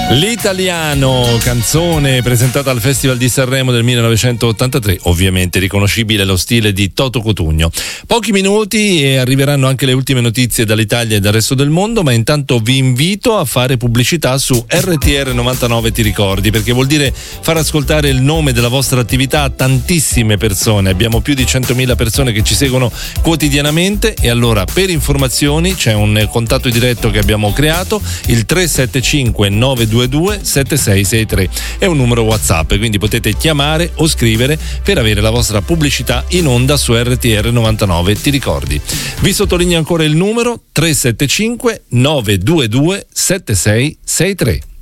L'Italiano, canzone presentata al Festival di Sanremo del 1983, ovviamente riconoscibile lo stile di Toto Cutugno. Pochi minuti e arriveranno anche le ultime notizie dall'Italia e dal resto del mondo, ma intanto vi invito a fare pubblicità su RTR 99 Ti Ricordi, perché vuol dire far ascoltare il nome della vostra attività a tantissime persone. Abbiamo più di 100.000 persone che ci seguono quotidianamente e allora per informazioni c'è un contatto diretto che abbiamo creato, il 375 922 7663, è un numero WhatsApp, quindi potete chiamare o scrivere per avere la vostra pubblicità in onda su RTR 99 Ti Ricordi. Vi sottolineo ancora il numero 375 922 7663.